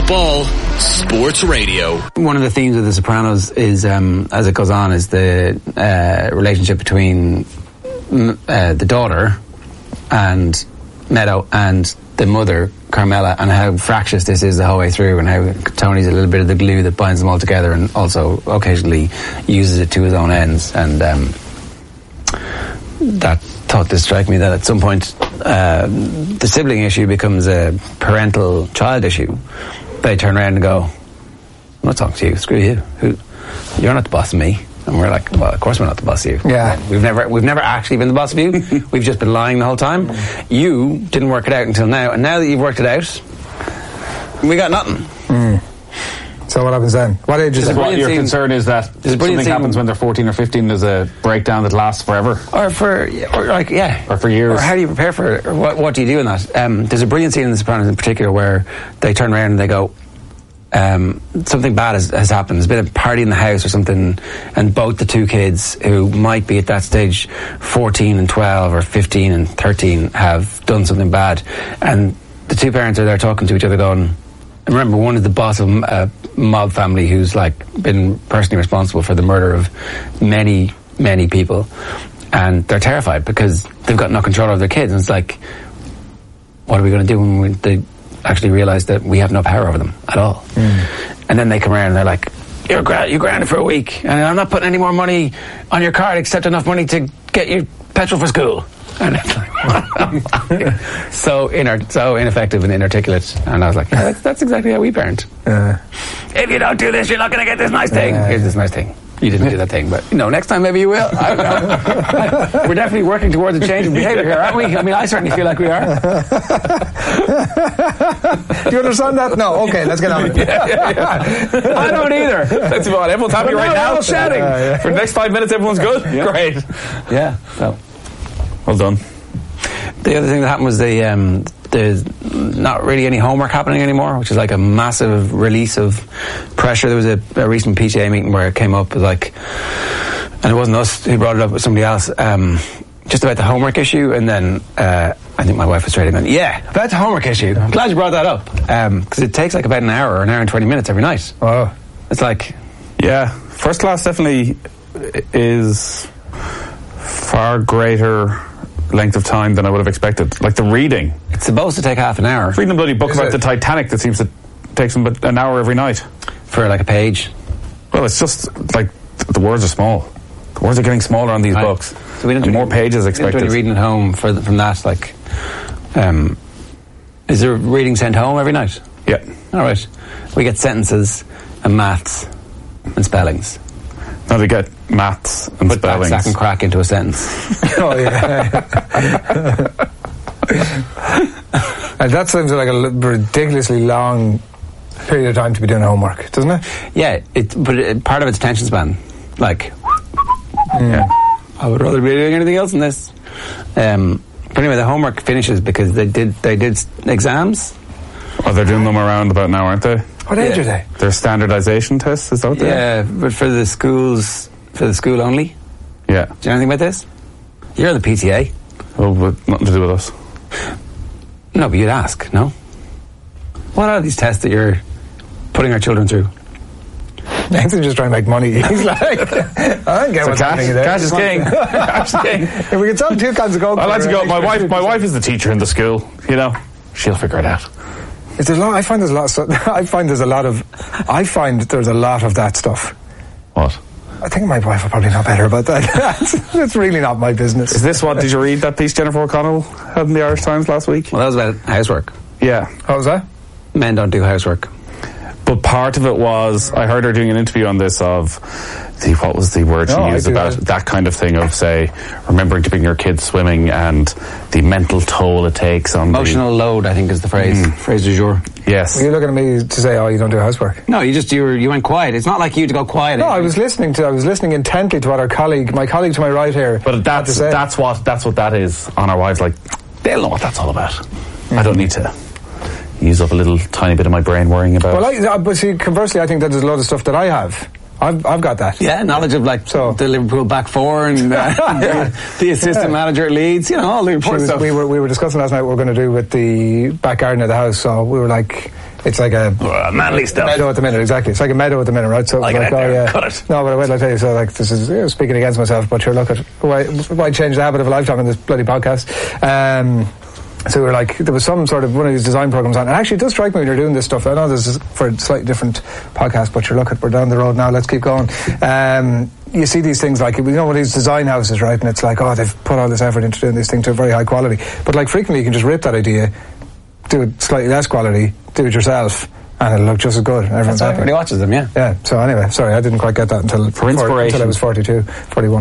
Ball Sports Radio. One of the themes of The Sopranos is, as it goes on, is the relationship between the daughter and Meadow and the mother, Carmela, and how fractious this is the whole way through, and how Tony's a little bit of the glue that binds them all together, and also occasionally uses it to his own ends. And that thought to strike me that at some point the sibling issue becomes a parental child issue. They turn around and go, I'm not talking to you, screw you. You're not the boss of me. And we're like, well, of course we're not the boss of you. Yeah. We've never actually been the boss of you. We've just been lying the whole time. You didn't work it out until now, and now that you've worked it out, we got nothing. So what happens then? What age is it? What your concern is that something happens when they're 14 or 15, there's a breakdown that lasts forever. Or for years. Or how do you prepare for it? Or what do you do in that? There's a brilliant scene in The Sopranos in particular where they turn around and they go, something bad has happened. There's been a party in the house or something, and both the two kids, who might be at that stage 14 and 12 or 15 and 13, have done something bad. And the two parents are there talking to each other going, and remember, one is the boss of a mob family who's like been personally responsible for the murder of many, many people, and they're terrified because they've got no control over their kids. And it's like, what are we going to do when they actually realise that we have no power over them at all? And then they come around and they're like, you're grounded for a week, and I'm not putting any more money on your card except enough money to get you petrol for school. And it's like, so ineffective and inarticulate. And I was like, yeah, that's exactly how we parent. If you don't do this, you're not going to get this nice thing. Here's this nice thing. You didn't do that thing, but next time maybe you will. I don't know. We're definitely working towards a change in behaviour here, aren't we? I mean, I certainly feel like we are. Do you understand that? No. Okay, let's get on with it. I don't either. That's about it. Everyone's happy right now. All shouting. For the next 5 minutes, everyone's good. Great. Yeah. So. Well done. The other thing that happened was there's not really any homework happening anymore, which is like a massive release of pressure. There was a recent PTA meeting where it came up like, and it wasn't us who brought it up, it was somebody else, just about the homework issue. And then I think my wife was straight in, yeah, about the homework issue. I'm glad you brought that up, because it takes like about an hour and 20 minutes every night. Oh, it's like, yeah, first class definitely is far greater length of time than I would have expected. Like the reading, it's supposed to take half an hour. Reading a bloody book about the Titanic that seems to take them an hour every night for like a page. Well, it's just like the words are small. The words are getting smaller on these books. So we don't do more pages expected. We don't do reading at home from that. Like, is there reading sent home every night? Yeah. All right. We get sentences and maths and spellings. Now they get maths and spellings. Put sack and crack into a sentence. Oh yeah. And that seems like a ridiculously long period of time to be doing homework, doesn't it? Yeah, but part of it's attention span. Like, yeah, I would rather be doing anything else than this. But anyway, the homework finishes because they did exams. Oh, they're doing them around about now, aren't they? What age are they? They're standardisation tests, is that what they are? Yeah, but for the school only. Yeah. Do you know anything about this? You're the PTA. Oh, but nothing to do with us. No, but you'd ask, no? What are these tests that you're putting our children through? Nathan's just trying to make money. He's like, I don't get what's happening there. Cash is king. Cash is king. If we could sell 2 cans of Coke. I like to go. My wife is the teacher in the school. She'll figure it out. I find there's a lot of that stuff. What? I think my wife will probably know better about that. It's really not my business. Is this what? Did you read that piece Jennifer O'Connell had in the Irish Times last week? Well, that was about housework. Yeah. What was that? Men don't do housework. But part of it was, I heard her doing an interview on this of what was the word she used about that kind of thing of, say, remembering to bring your kids swimming and the mental toll it takes on emotional load, I think is the phrase. Phrase du jour. Yes. Were you looking at me to say, you don't do housework? No, you went quiet. It's not like you to go quiet. No, I was listening intently to what my colleague to my right here. But that's what that is on our wives. Like, they'll know what that's all about. I don't need to use up a little tiny bit of my brain worrying about. Well, but see, conversely, I think that there's a lot of stuff that I have. I've got that. Yeah, knowledge of the Liverpool back four and the assistant manager at Leeds. All the important stuff. We were discussing last night what we're going to do with the back garden of the house. So we were like, it's like a manly stuff. Meadow at the minute, exactly. It's like a meadow at the minute, right? So like, cut it. No, but wait, I'll tell you. So like, this is speaking against myself, but sure, look at why change the habit of a lifetime in this bloody podcast. So we were like, there was some sort of one of these design programs on, and actually it does strike me when you're doing this stuff. I know this is for a slightly different podcast, but you're we're down the road now, let's keep going. You see these things like, one of these design houses, right, and it's like, they've put all this effort into doing this thing to a very high quality, but like frequently you can just rip that idea, do it slightly less quality, do it yourself, and it'll look just as good. Everyone's happy. Everybody watches them, yeah. Yeah, so anyway, sorry, I didn't quite get that until I was 42, 41.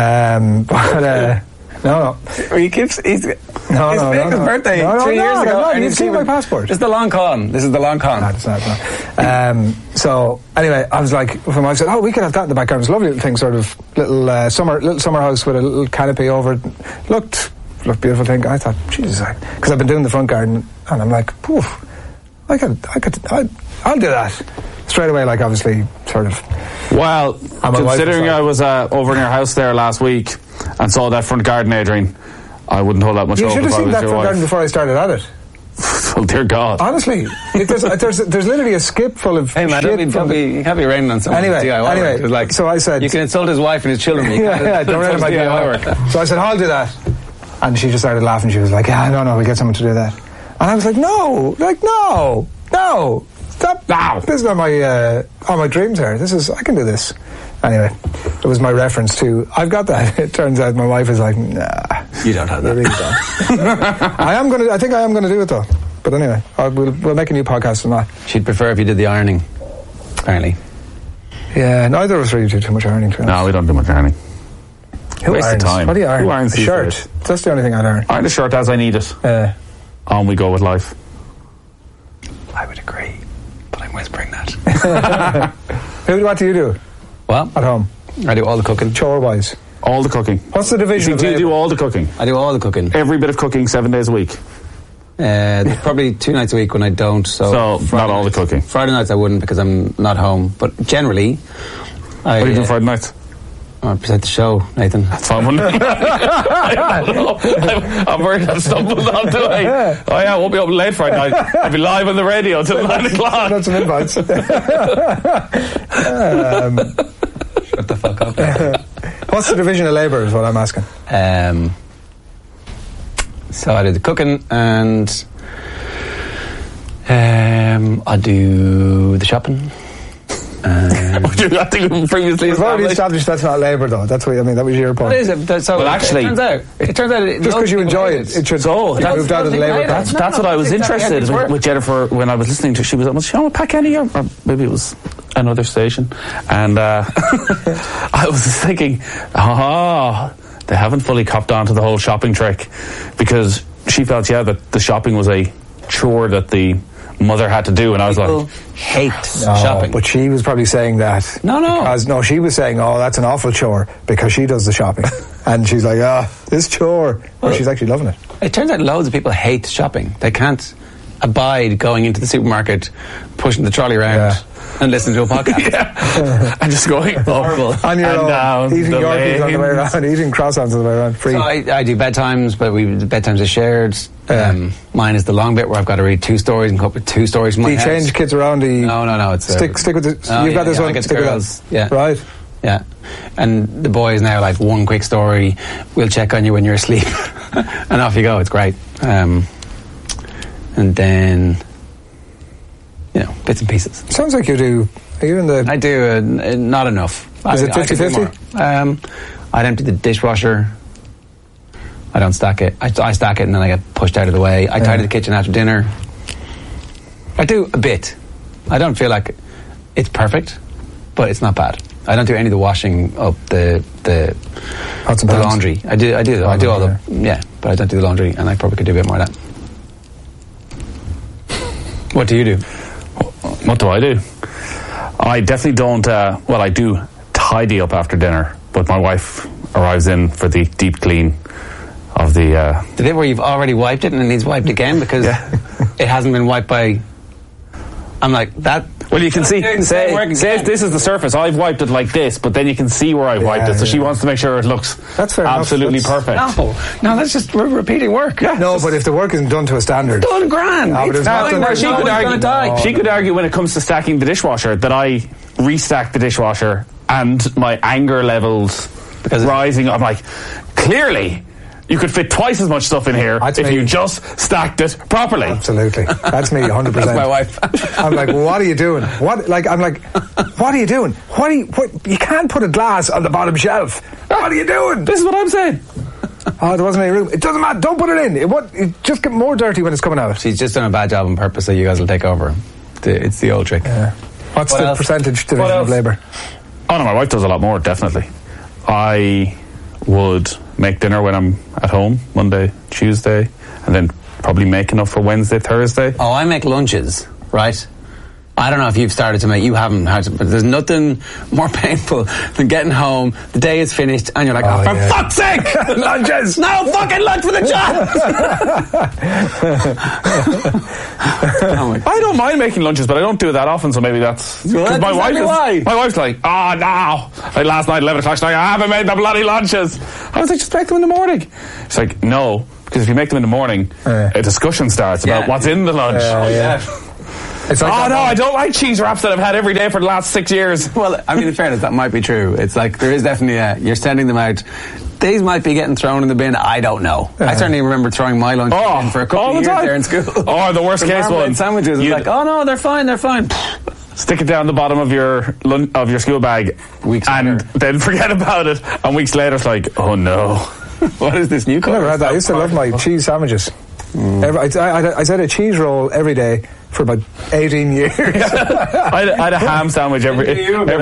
No. He keeps... His birthday 3 years ago. No, you've seen my passport. This is the long con. This is the long con. No, it's not. So, anyway, I was like, when I said, we could have that in the background. It was a lovely little thing, sort of little summer house with a little canopy over it. Looked beautiful thing. I thought, Jesus, because I've been doing the front garden, and I'm like, I'll do that. Straight away, like, obviously, sort of... Well, considering I was over in your house there last week and saw that front garden, Adrian, I wouldn't hold that much hope. You should have seen that front garden before I started at it. Well, dear God. Honestly, there's literally a skip full of shit. You can't be raining on someone. Anyway, like, so I said... You can insult his wife and his children. Don't rain on my DIY work. So I said, I'll do that. And she just started laughing. She was like, no, we'll get someone to do that. And I was like, no, stop now. This is not my dreams here. I can do this. Anyway, it was my reference to, I've got that. It turns out my wife is like, nah. You don't have that. Really don't. I think I am going to do it though. But anyway, we'll make a new podcast on that. She'd prefer if you did the ironing, apparently. Yeah, neither of us really do too much ironing. No, we don't do much ironing. Who waste irons? of time. What do you iron? Who irons a shirt. days? That's the only thing I'd iron. Iron a shirt as I need it. On we go with life. I would agree, but I'm whispering that. What do you do? Well, at home, I do all the cooking. Chore-wise, all the cooking. What's the division? Do you do all the cooking? I do all the cooking. Every bit of cooking, 7 days a week. Probably 2 nights a week when I don't. So not all the cooking. Friday nights I wouldn't because I'm not home. But generally, what do you do Friday nights? I present the show, Nathan. That's fine, wouldn't it? I'm worried I've stumbled onto it. Oh yeah, I won't be up late Friday night. I'll be live on the radio till 9 o'clock. That's some invites. Shut the fuck up. What's the division of labour is what I'm asking. So I do the cooking and I do the shopping. I think previously we've already established that's not labour though. That's what I mean. That was your point. What is it? So actually, it turns out just because you enjoy it should moved out of the labour. That's what I was interested with Jennifer when I was listening to. She was she on Pakeni or maybe it was another station, and I was thinking, they haven't fully copped on to the whole shopping trick, because she felt that the shopping was a chore that the mother had to do, and I was like, hate shopping. But she was probably saying that. No, she was saying, that's an awful chore because she does the shopping. And she's like, this chore. Well, she's actually loving it. It turns out loads of people hate shopping. They can't abide going into the supermarket, pushing the trolley around and listening to a podcast. And just going horrible. On your own, eating Yorkies on the way around, eating croissants on the way around, free. So I do bedtimes, but bedtimes are shared. Mine is the long bit where I've got to read 2 stories and come up with 2 stories from my head. Do you change kids around? No. It's stick with it. You've got this one. I get the girls. Yeah. Right. Yeah. And the boys now, like, 1 quick story, we'll check on you when you're asleep. And off you go. It's great. And then, bits and pieces. Sounds like you do. Are you in the... I do, not enough. Is it 50-50? I'd empty the dishwasher. I don't stack it. I stack it and then I get pushed out of the way. I tidy the kitchen after dinner. I do a bit. I don't feel like it's perfect, but it's not bad. I don't do any of the washing up the laundry. I do all the but I don't do the laundry, and I probably could do a bit more of that. What do you do? What do I do? I definitely don't. I do tidy up after dinner, but my wife arrives in for the deep clean of the bit where you've already wiped it and it needs wiped again because it hasn't been wiped by I'm like, that... Well, you can see, say if this is the surface, I've wiped it like this, but then you can see where I've wiped it, so she wants to make sure it looks absolutely perfect. No, that's just repeating work. Yeah. No, but if the work isn't done to a standard... Done grand. She could argue when it comes to stacking the dishwasher that I restack the dishwasher and my anger levels rising. I'm like, clearly... You could fit twice as much stuff in here if you just stacked it properly. Absolutely. That's me, 100%. That's my wife. I'm like, what are you doing? What are you doing? You can't put a glass on the bottom shelf. What are you doing? This is what I'm saying. Oh, there wasn't any room. It doesn't matter. Don't put it in. It just get more dirty when it's coming out. She's just done a bad job on purpose so you guys will take over. It's the old trick. Yeah. What's the percentage division of labour? Oh no, my wife does a lot more, definitely. I would make dinner when I'm at home, Monday, Tuesday, and then probably make enough for Wednesday, Thursday. Oh, I make lunches, right? I don't know if you've started to make, you haven't had to, but there's nothing more painful than getting home, the day is finished, and you're like, for fuck's sake! Lunches! No fucking lunch for the child! I don't mind making lunches, but I don't do it that often, so maybe that's... Well, my wife's like, oh no! Like last night, 11 o'clock, she's like, I haven't made the bloody lunches! I was like, just make them in the morning. She's like, no, because if you make them in the morning, a discussion starts about what's in the lunch. It's like I don't like cheese wraps that I've had every day for the last 6 years. Well, I mean, in fairness, that might be true. It's like, there is definitely you're sending them out. These might be getting thrown in the bin, I don't know. I certainly remember throwing my lunch in for a couple of years there in school. Oh, the worst case one. Sandwiches, it's like, oh no, they're fine. Stick it down the bottom of your school bag and then forget about it. And weeks later, it's like, oh no. What is this new colour? I never had that. I used to love my cheese sandwiches. I said a cheese roll every day for about 18 years. I had a ham sandwich every day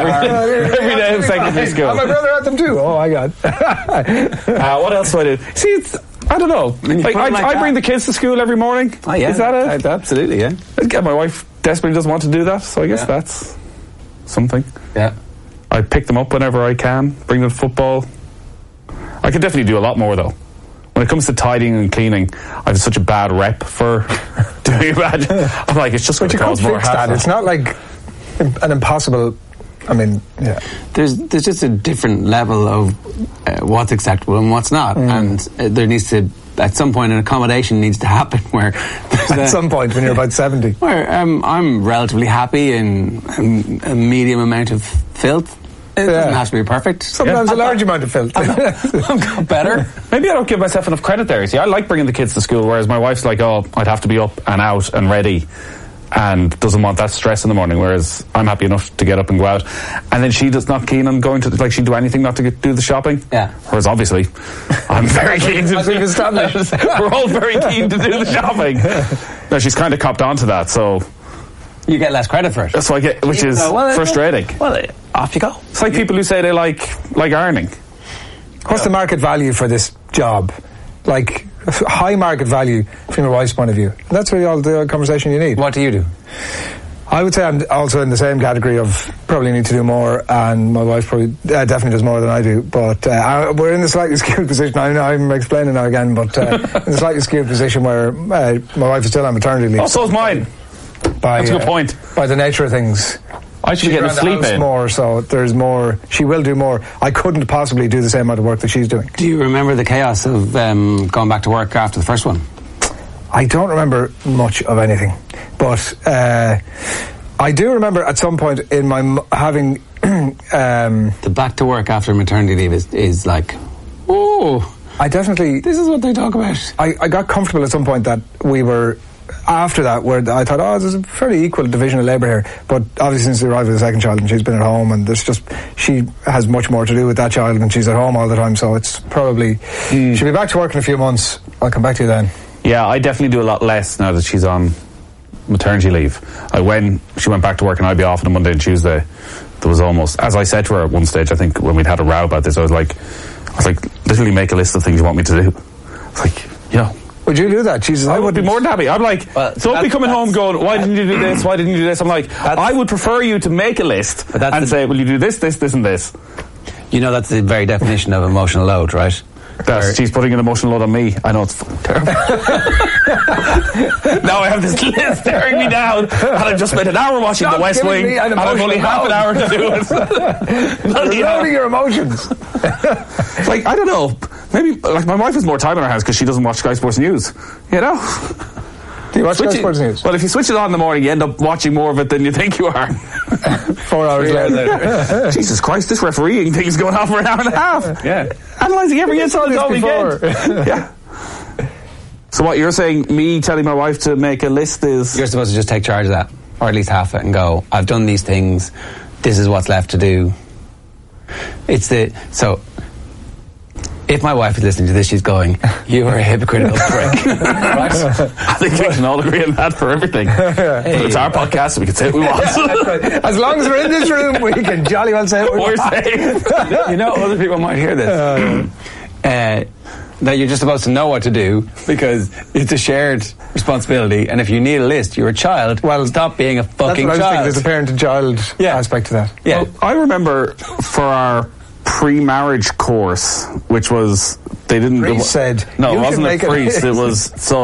in secondary school. And my brother had them too. Oh my God. What else do I do? See, I don't know. I bring the kids to school every morning. Oh yeah. Is that it? Absolutely, yeah. My wife desperately doesn't want to do that, so I guess that's something. Yeah. I pick them up whenever I can, bring them to football. I could definitely do a lot more though. When it comes to tidying and cleaning, I have such a bad rep for doing bad. I'm like, it's just going to cause more hassle. It's not like an impossible. I mean, yeah. There's just a different level of what's acceptable and what's not, and there needs to, at some point, an accommodation needs to happen where. At some point, when you're about 70, where I'm relatively happy in a medium amount of filth. It doesn't have to be perfect. Sometimes a large amount of filth. I've got better. Maybe I don't give myself enough credit there. See, I like bringing the kids to school, whereas my wife's like, oh, I'd have to be up and out and ready, and doesn't want that stress in the morning, whereas I'm happy enough to get up and go out. And then she does not keen on going to, like, she'd do anything not to do the shopping. Yeah. Whereas obviously, I'm very keen to do We're all very keen to do the shopping. No, she's kind of copped onto that, so... You get less credit for it. That's what I get, which is frustrating. Well, off you go. It's like people who say they like ironing. What's the market value for this job? Like, high market value from your wife's point of view. And that's really all the conversation you need. What do you do? I would say I'm also in the same category of probably need to do more, and my wife probably definitely does more than I do. But we're in the slightly skewed position. I'm explaining now again, but in the slightly skewed position where my wife is still on maternity leave. Oh, so is mine. That's a good point. By the nature of things, I should be getting sleep in more, so there's more. She will do more. I couldn't possibly do the same amount of work that she's doing. Do you remember the chaos of going back to work after the first one? I don't remember much of anything, but I do remember at some point in my having the back to work after maternity leave is like, oh, I definitely. This is what they talk about. I got comfortable at some point that we were. After that, where I thought, there's a fairly equal division of labour here. But obviously, since the arrival of the second child, and she's been at home, and she has much more to do with that child, and she's at home all the time. So it's probably she'll be back to work in a few months. I'll come back to you then. Yeah, I definitely do a lot less now that she's on maternity leave. When she went back to work, and I'd be off on a Monday and Tuesday, there was almost, as I said to her at one stage, I think when we'd had a row about this, I was like, literally make a list of things you want me to do. It's like, Would you do that? Jesus, I would be more than happy. I'm like, don't be coming home going, why didn't you do this? Why didn't you do this? I'm like, I would prefer you to make a list and say, will you do this, this, this, and this? You know, that's the very definition of emotional load, right? that she's putting an emotional load on me. I know it's fucking terrible. Now I have this list staring me down, and I've just spent an hour watching The West Wing, and I've only half an hour to do it. You're loading your emotions. Like, I don't know, maybe like my wife has more time on her hands because she doesn't watch Sky Sports News, you know. Do you watch Sky Sports News? Well, if you switch it on in the morning, you end up watching more of it than you think you are. 4 hours later. Jesus Christ, this refereeing thing's going on for an hour and a half. Yeah. Analysing every incident all weekend. Yeah. So what you're saying, me telling my wife to make a list is... You're supposed to just take charge of that, or at least half it, and go, I've done these things, this is what's left to do. So... If my wife is listening to this, she's going, you are a hypocritical prick. Right? I think we can all agree on that for everything. Hey. It's our podcast, so we can say what we want. Right. As long as we're in this room, we can jolly well say what we want. Safe. You know, other people might hear this. That you're just supposed to know what to do because it's a shared responsibility, and if you need a list, you're a child. Well, stop being a fucking child. child. There's a parent and child aspect to that. Yeah. Well, I remember for our pre-marriage course, which was priest said no, it wasn't a priest. It was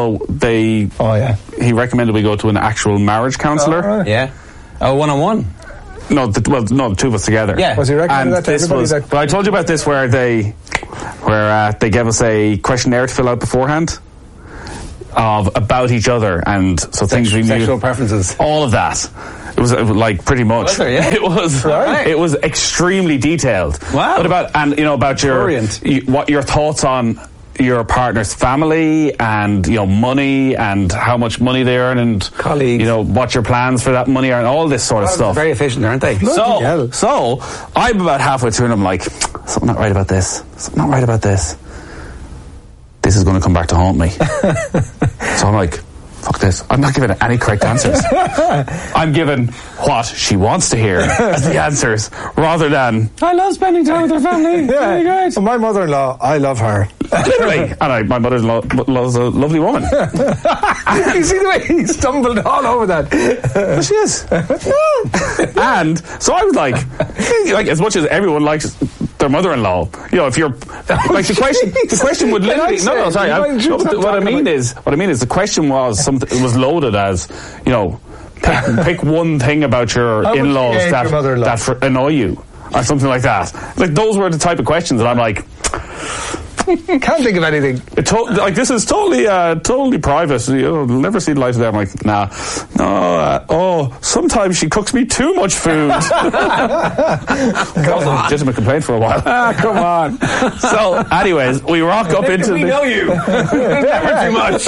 he recommended we go to an actual marriage counsellor. Right. Yeah. Oh, 1-on-1. No, the two of us together. Yeah. Was he recommending that to everybody? But I told you about this where they gave us a questionnaire to fill out beforehand about each other, and so things we knew, sexual preferences, all of that. It was like pretty much. Was there, yeah? It was. Right. It was extremely detailed. Wow. But about your thoughts on your partner's family and money and how much money they earn and colleagues, what your plans for that money are and all this sort of stuff. Very efficient, aren't they? So I'm about halfway through and I'm like, something not right about this. Something not right about this. This is going to come back to haunt me. So I'm like, fuck this. I'm not giving any correct answers. I'm giving what she wants to hear as the answers, rather than I love spending time with her family. Yeah. Really good. So my mother-in-law, I love her. Literally. And my mother-in-law is a lovely woman. You see the way he stumbled all over that. Well, she is. And so I was like as much as everyone likes their mother-in-law, if you're like the question would literally what I mean is the question was loaded as pick one thing about your in-laws that annoy you or something like that. Like those were the type of questions that I'm like, can't think of anything. This is totally private. You'll never see the light of day. I'm like, nah. No. Sometimes she cooks me too much food. That was a legitimate complaint for a while. Come on. So, anyways, we rock up into. We know you. Never too much.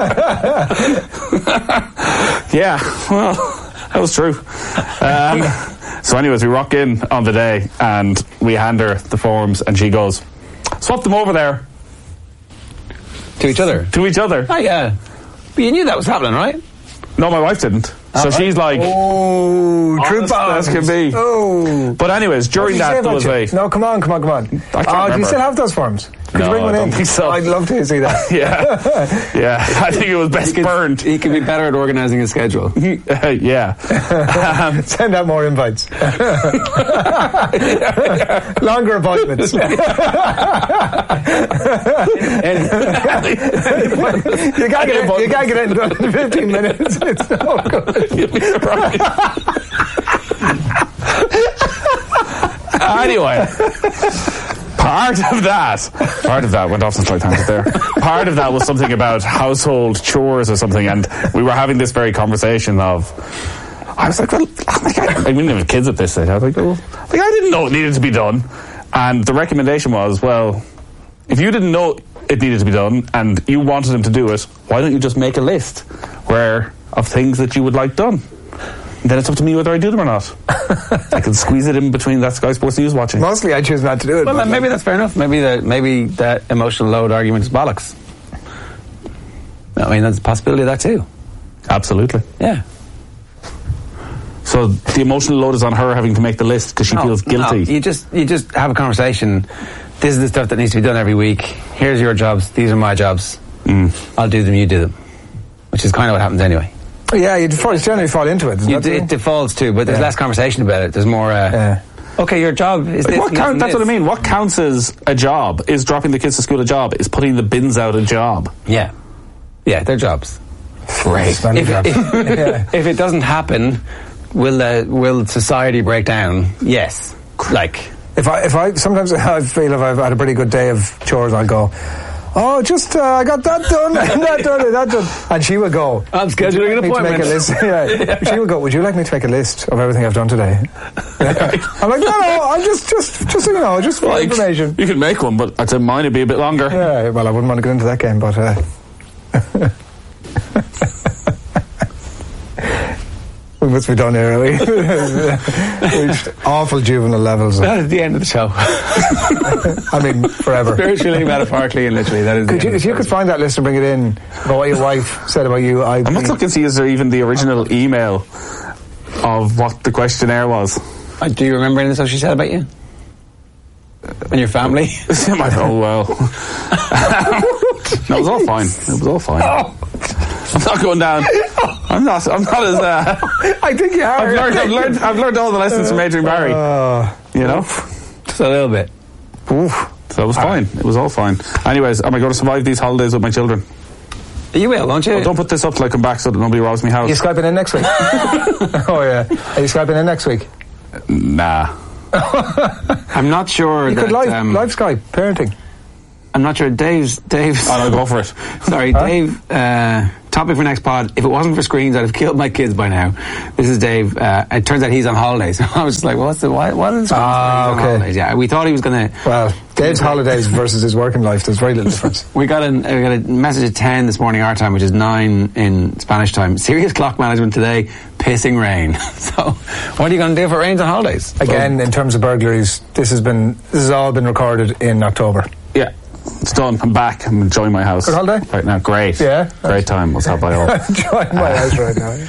Yeah. Well, that was true. So, anyways, we rock in on the day and we hand her the forms, and she goes, swap them over there. To each other? To each other. Oh, yeah. But you knew that was happening, right? No, my wife didn't. So she's like... Oh, true bombs. As can be. Oh. But anyways, during that, there was a... No, come on. I can't remember. Do you still have those forms? Could you bring one I don't think so. I'd love to see that. Yeah. I think it was best burned. He could be better at organising his schedule. Yeah. Send out more invites. Longer appointments. You can't get it done in 15 minutes. It's so good. Anyway, part of that went off some slight tangent there. Part of that was something about household chores or something, and we were having this very conversation of. I was like, well, we didn't have kids at this stage. I was like, well, I didn't know it needed to be done, and the recommendation was, well, if you didn't know it needed to be done and you wanted him to do it, why don't you just make a list of things that you would like done? And then it's up to me whether I do them or not. I can squeeze it in between that Sky Sports News watching. Mostly I choose not to do it. Well, then maybe that's fair enough. Maybe that emotional load argument is bollocks. I mean, there's a possibility of that too. Absolutely. Yeah. So the emotional load is on her having to make the list because she feels guilty. No, you just have a conversation. This is the stuff that needs to be done every week. Here's your jobs. These are my jobs. I'll do them. You do them. Which is kind of what happens anyway. Yeah, you generally fall into it. It defaults to, but there's less conversation about it. There's more. okay, your job is this. That's what I mean. What counts as a job? Is dropping the kids to school a job? Is putting the bins out a job? Yeah, they're jobs. Great. If it doesn't happen, will society break down? Yes. Like if I sometimes I feel if I've had a pretty good day of chores, I'll go, oh, just I got that done, that done, and she will go, I'm scheduling an appointment. She will go, would you like me to make a list of everything I've done today? I'm like, no, I'm just so you know, just for information. You can make one, but I'd say mine would be a bit longer. Yeah, well, I wouldn't want to get into that game, but we must be done here, we reached awful juvenile levels. That is the end of the show. I mean, forever. Spiritually, metaphorically, and literally, that is. If you could find that list and bring it in about what your wife said about you, I'm not looking to see is there even the original email of what the questionnaire was. Do you remember anything she said about you and your family? Oh well. No, it was all fine. It was all fine. Oh. I'm not going down. I'm not as. I think you are. I've learned all the lessons from Adrian Barry. You know, just a little bit. Oof. So it was fine. It was all fine. Anyways, am I going to survive these holidays with my children? You will, won't you? Well, don't put this up till I come back so that nobody robs me house. Are you Skyping in next week? Oh yeah. Are you Skyping in next week? Nah. I'm not sure. You could live Skype parenting. I'm not sure. Dave's. I'll go for it. Sorry, Dave. Topic for next pod. If it wasn't for screens, I'd have killed my kids by now. This is Dave. It turns out he's on holidays. I was just like, what is the screens? Okay. Holidays? Yeah, we thought he was going to. Well, Dave's holidays versus his working life, there's very little difference. We got a message at 10 this morning our time, which is 9 in Spanish time. Serious clock management today. Pissing rain. So, what are you going to do if it rains on holidays? Again, in terms of burglaries, this has all been recorded in October. Yeah. It's done. I'm back. I'm enjoying my house. Good holiday? Right now. Great. Yeah. Great time. What's up by all? Enjoying my house right now.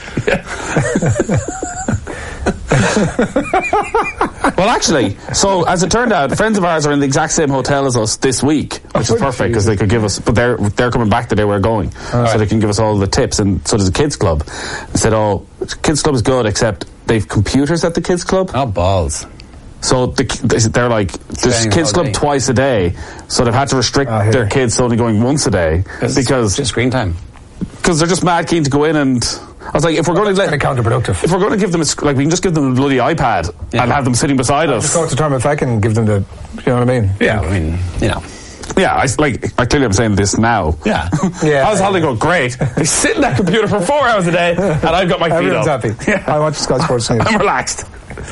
Well, actually, so as it turned out, friends of ours are in the exact same hotel as us this week, which is perfect because they could give us, but they're coming back the day we're going, so they can give us all the tips. And so does the kids club. I said, oh, kids club is good, except they've computers at the kids club. Oh, balls. So they're like, there's kids club twice a day, so they've had to restrict their kids to only going once a day because just screen time. Because they're just mad keen to go in, and I was like, if we're going to counterproductive. If we're going to give them we can just give them a bloody iPad and have them sitting beside us. Just go to term if I can give them you know what I mean? Yeah, I mean, you know. Yeah, I clearly am saying this now. Yeah. How's holiday going? Great. They sit in that computer for 4 hours a day, and I've got my feet up. Everyone's happy. Yeah. I watch Sky Sports News. I'm relaxed.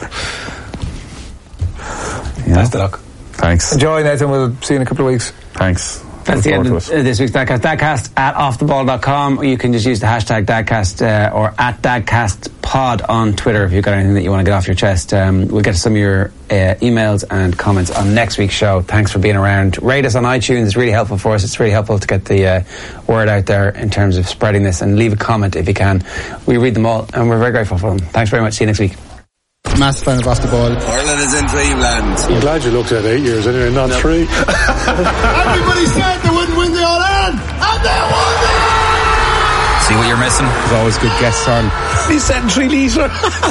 Best of luck. Thanks. Enjoy, Nathan. We'll see you in a couple of weeks. Thanks. That's the end of this week's Dadcast. Dadcast at offtheball.com. You can just use the hashtag Dadcast or at DadcastPod on Twitter if you've got anything that you want to get off your chest. We'll get to some of your emails and comments on next week's show. Thanks for being around. Rate us on iTunes. It's really helpful for us. It's really helpful to get the word out there in terms of spreading this. And leave a comment if you can. We read them all and we're very grateful for them. Thanks very much. See you next week. Massive fan of Off the Ball. Ireland is in dreamland. I'm glad you looked at 8 years anyway, not 3. Everybody said they wouldn't win the All-Ireland, and they won it! See what you're missing? There's always good guests on. He said 3 litre.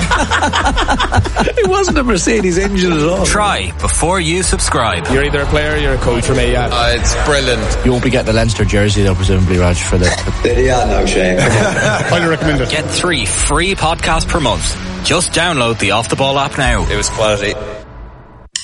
It wasn't a Mercedes engine at all. Try before you subscribe. You're either a player or you're a coach for me, yeah. It's brilliant. You won't be getting the Leinster jersey though, presumably, Raj, for the... No shame. Highly recommend it. Get 3 free podcasts per month. Just download the Off the Ball app now. It was quality.